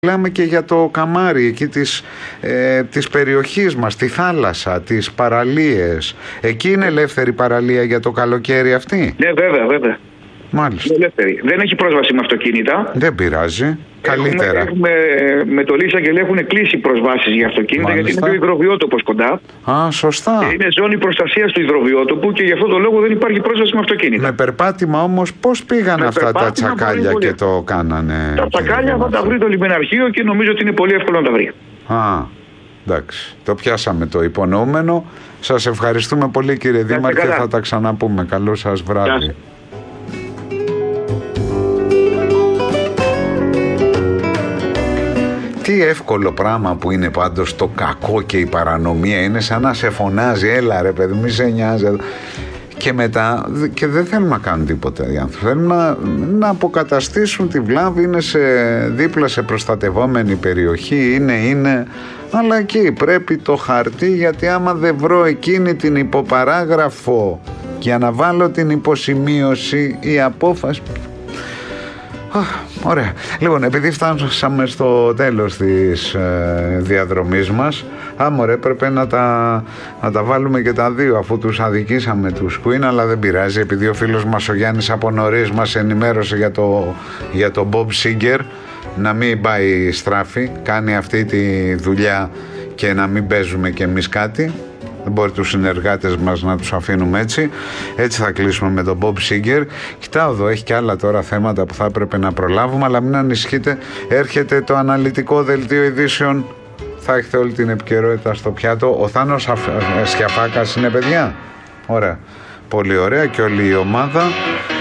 Μιλάμε και για το καμάρι εκεί της περιοχής μας, τη θάλασσα, τις παραλίες. Εκεί είναι ελεύθερη παραλία για το καλοκαίρι αυτή? Ναι, βέβαια. Μάλιστα. Ελεύθερη. Δεν έχει πρόσβαση με αυτοκίνητα. Δεν πειράζει. Καλύτερα. Με το Λίσαγγελ έχουν κλείσει προσβάσεις για αυτοκίνητα. Μάλιστα. Γιατί είναι και ο υδροβιότοπος κοντά. Α, σωστά. Είναι ζώνη προστασίας του υδροβιότοπου και γι' αυτό το λόγο δεν υπάρχει πρόσβαση με αυτοκίνητα. Με περπάτημα όμως πώς πήγαν αυτά τα τσακάλια και το κάνανε? Τα τσακάλια θα τα βρει το λιμεναρχείο και νομίζω ότι είναι πολύ εύκολο να τα βρει. Α, εντάξει. Το πιάσαμε το υπονοούμενο. Σας ευχαριστούμε πολύ, κύριε Δήμαρχε. Θα τα ξαναπούμε. Καλό σας βράδυ. Τι εύκολο πράγμα που είναι πάντως το κακό και η παρανομία. Είναι σαν να σε φωνάζει, έλα ρε παιδί, μη σε νοιάζει. Και μετά και δεν θέλουν να κάνουν τίποτα οι άνθρωποι. Θέλουν να αποκαταστήσουν τη βλάβη. Είναι δίπλα σε προστατευόμενη περιοχή. Είναι. Αλλά εκεί πρέπει το χαρτί, γιατί άμα δεν βρω εκείνη την υποπαράγραφο για να βάλω την υποσημείωση, η απόφαση... Ωραία. Λοιπόν, επειδή φτάσαμε στο τέλος της διαδρομής μας, έπρεπε να τα βάλουμε και τα δύο, αφού τους αδικήσαμε τους Queen, αλλά δεν πειράζει, επειδή ο φίλος μας ο Γιάννης από νωρίς μας ενημέρωσε για το Bob Seger, να μην πάει στράφη, κάνει αυτή τη δουλειά και να μην παίζουμε κι εμείς κάτι. Δεν μπορεί τους συνεργάτες μας να τους αφήνουμε έτσι. Έτσι θα κλείσουμε με τον Bob Seger. Κοιτάω εδώ, έχει και άλλα τώρα θέματα που θα έπρεπε να προλάβουμε, αλλά μην ανησυχείτε, έρχεται το αναλυτικό δελτίο ειδήσεων. Θα έχετε όλη την επικαιρότητα στο πιάτο. Ο Θάνος Σκιαφάκας είναι, παιδιά. Ωραία. Πολύ ωραία, και όλη η ομάδα.